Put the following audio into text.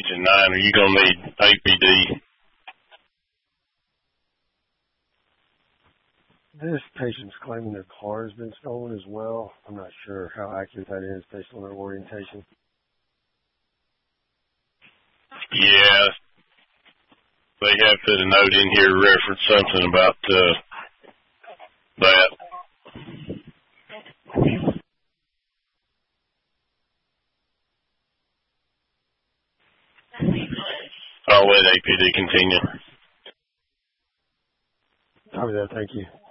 attention 9. Are you going to need APD? This patient's claiming their car has been stolen as well. I'm not sure how accurate that is based on their orientation. Yeah. They have put a note in here to reference something about that. I'll let APD continue. Copy that. Thank you.